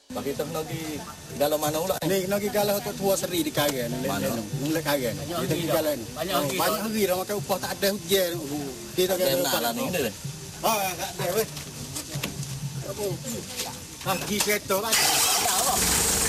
Bagi kita kena pergi galau mana pula ni? Ni kena pergi galau Tok Tua Seri di Karan. Mulai Karan. Kita pergi galau ni. Banyak hari dah makan upah tak ada hujan. Kita kena upah lah ni kena. Tak ada weh. Apa? Pergi kereta kan. Ya Allah.